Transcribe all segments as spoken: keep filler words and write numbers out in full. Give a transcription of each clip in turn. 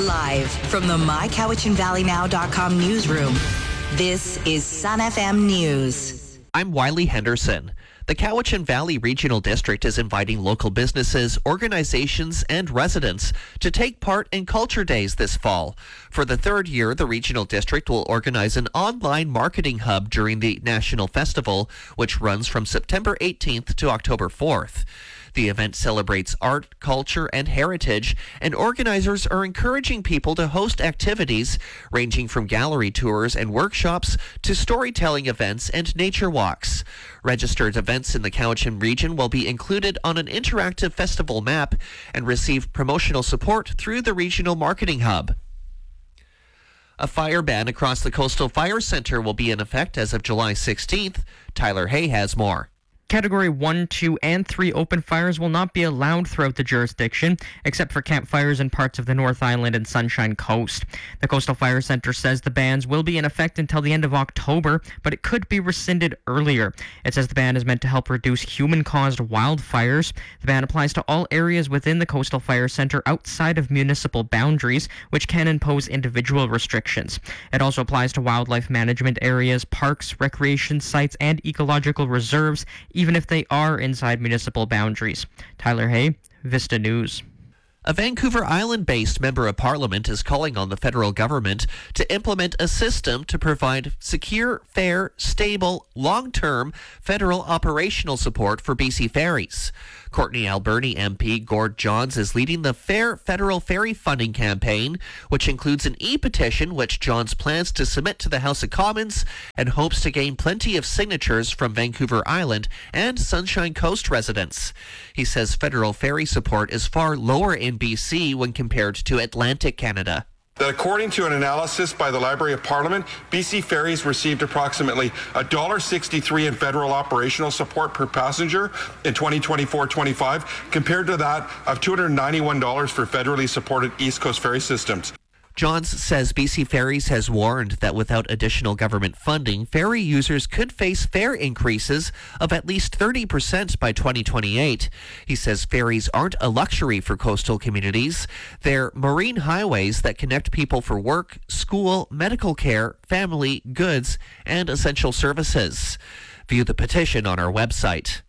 Live from the my cowichan valley now dot com newsroom, this is Sun F M News. I'm Wiley Henderson. The Cowichan Valley Regional District is inviting local businesses, organizations, and residents to take part in Culture Days this fall. For the third year, the Regional District will organize an online marketing hub during the National Festival, which runs from September eighteenth to October fourth. The event celebrates art, culture, and heritage, and organizers are encouraging people to host activities ranging from gallery tours and workshops to storytelling events and nature walks. Registered events in the Cowichan region will be included on an interactive festival map and receive promotional support through the Regional Marketing Hub. A fire ban across the Coastal Fire Center will be in effect as of July sixteenth. Tyler Hay has more. Category one, two, and three open fires will not be allowed throughout the jurisdiction, except for campfires in parts of the North Island and Sunshine Coast. The Coastal Fire Center says the bans will be in effect until the end of October, but it could be rescinded earlier. It says the ban is meant to help reduce human-caused wildfires. The ban applies to all areas within the Coastal Fire Center outside of municipal boundaries, which can impose individual restrictions. It also applies to wildlife management areas, parks, recreation sites, and ecological reserves, even if they are inside municipal boundaries. Tyler Hay, Vista News. A Vancouver Island-based member of parliament is calling on the federal government to implement a system to provide secure, fair, stable, long-term federal operational support for B C ferries. Courtney Alberni M P Gord Johns is leading the Fair Federal Ferry Funding campaign, which includes an e-petition which Johns plans to submit to the House of Commons and hopes to gain plenty of signatures from Vancouver Island and Sunshine Coast residents. He says federal ferry support is far lower in B C when compared to Atlantic Canada. That according to an analysis by the Library of Parliament, B C Ferries received approximately one dollar sixty-three in federal operational support per passenger in twenty twenty-four twenty-five, compared to that of two hundred ninety-one dollars for federally supported East Coast ferry systems. Johns says B C Ferries has warned that without additional government funding, ferry users could face fare increases of at least thirty percent by twenty twenty-eight. He says ferries aren't a luxury for coastal communities. They're marine highways that connect people for work, school, medical care, family, goods, and essential services. View the petition on our website.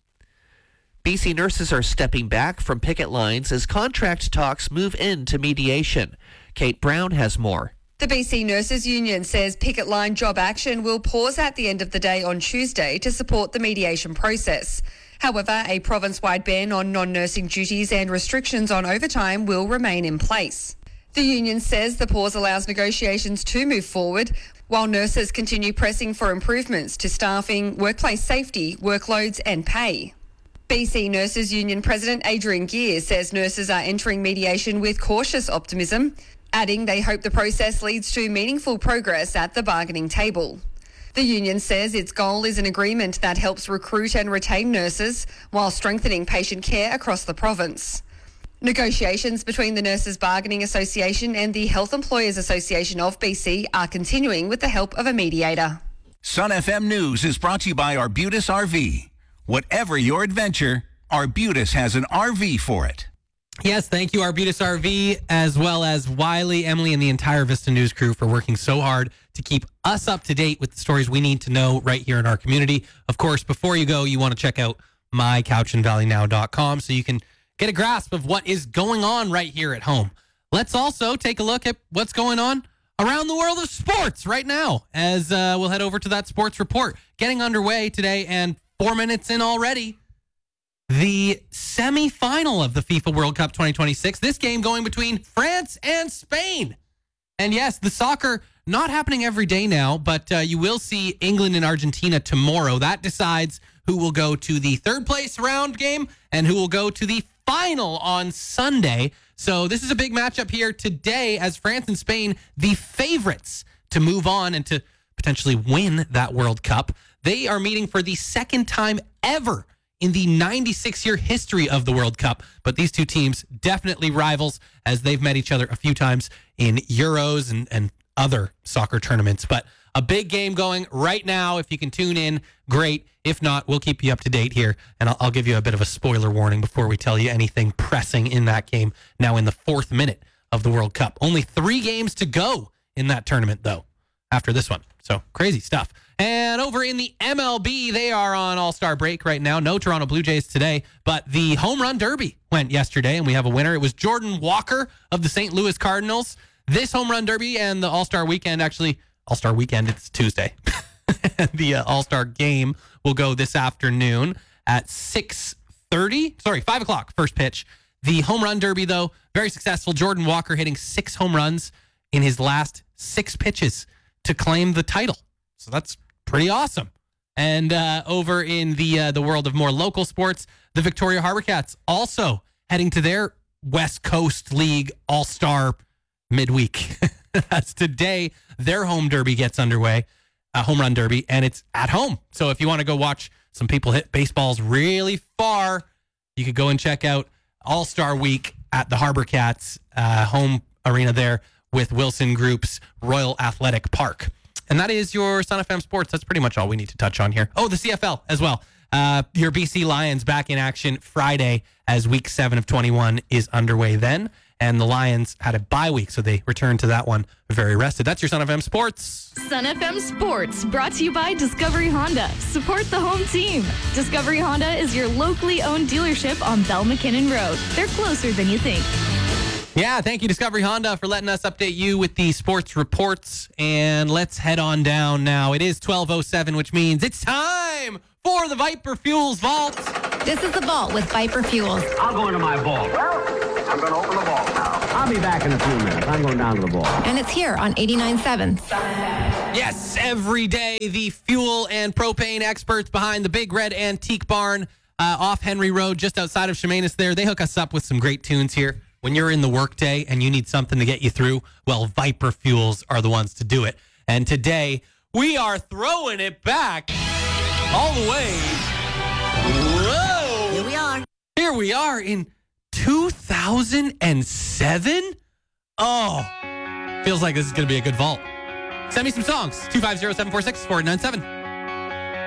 B C nurses are stepping back from picket lines as contract talks move into mediation. Kate Brown has more. The B C Nurses Union says picket line job action will pause at the end of the day on Tuesday to support the mediation process. However, a province-wide ban on non-nursing duties and restrictions on overtime will remain in place. The union says the pause allows negotiations to move forward, while nurses continue pressing for improvements to staffing, workplace safety, workloads and pay. B C Nurses Union President Adrian Gear says nurses are entering mediation with cautious optimism, adding they hope the process leads to meaningful progress at the bargaining table. The union says its goal is an agreement that helps recruit and retain nurses while strengthening patient care across the province. Negotiations between the Nurses Bargaining Association and the Health Employers Association of B C are continuing with the help of a mediator. Sun F M News is brought to you by Arbutus R V. Whatever your adventure, Arbutus has an R V for it. Yes, thank you, Arbutus R V, as well as Wiley, Emily, and the entire Vista News crew for working so hard to keep us up to date with the stories we need to know right here in our community. Of course, before you go, you want to check out my cowichan valley now dot com so you can get a grasp of what is going on right here at home. Let's also take a look at what's going on around the world of sports right now, as uh, we'll head over to that sports report. Getting underway today, and four minutes in already, the semifinal of the FIFA World Cup twenty twenty-six. This game going between France and Spain. And yes, the soccer not happening every day now, but uh, you will see England and Argentina tomorrow. That decides who will go to the third place round game and who will go to the final on Sunday. So this is a big matchup here today as France and Spain, the favorites to move on and to potentially win that World Cup. They are meeting for the second time ever in the ninety-six-year history of the World Cup. But these two teams definitely rivals as they've met each other a few times in Euros and, and other soccer tournaments. But a big game going right now. If you can tune in, great. If not, we'll keep you up to date here. And I'll, I'll give you a bit of a spoiler warning before we tell you anything pressing in that game now in the fourth minute of the World Cup. Only three games to go in that tournament, though, after this one. So crazy stuff. And over in the M L B, they are on All-Star break right now. No Toronto Blue Jays today, but the Home Run Derby went yesterday, and we have a winner. It was Jordan Walker of the Saint Louis Cardinals. This Home Run Derby and the All-Star Weekend, actually, All-Star Weekend, it's Tuesday. The uh, All-Star Game will go this afternoon at six thirty. Sorry, five o'clock, first pitch. The Home Run Derby, though, very successful. Jordan Walker hitting six home runs in his last six pitches to claim the title. So that's pretty awesome. And uh, over in the uh, the world of more local sports, the Victoria Harbour Cats also heading to their West Coast League All-Star midweek. As today, their home derby gets underway, a home run derby, and it's at home. So if you want to go watch some people hit baseballs really far, you could go and check out All-Star Week at the Harbour Cats uh, home arena there with Wilson Group's Royal Athletic Park. And that is your Sun F M Sports. That's pretty much all we need to touch on here. Oh, the C F L as well. Uh, your B C Lions back in action Friday as week seven of twenty-one is underway then. And the Lions had a bye week, so they returned to that one very rested. That's your Sun F M Sports. Sun F M Sports, brought to you by Discovery Honda. Support the home team. Discovery Honda is your locally owned dealership on Bell McKinnon Road. They're closer than you think. Yeah, thank you, Discovery Honda, for letting us update you with the sports reports. And let's head on down now. It is twelve oh seven, which means it's time for the Viper Fuels Vault. This is the Vault with Viper Fuels. I'll go into my vault. Well, I'm going to open the vault now. I'll be back in a few minutes. I'm going down to the vault. And it's here on eighty-nine point seven. Yes, every day, the fuel and propane experts behind the Big Red Antique Barn uh, off Henry Road, just outside of Chemainus there, they hook us up with some great tunes here. When you're in the workday and you need something to get you through, well, Viper Fuels are the ones to do it. And today, we are throwing it back all the way. Whoa! Here we are. Here we are in two thousand seven? Oh, feels like this is going to be a good vault. Send me some songs. two five zero, seven four six, four nine seven.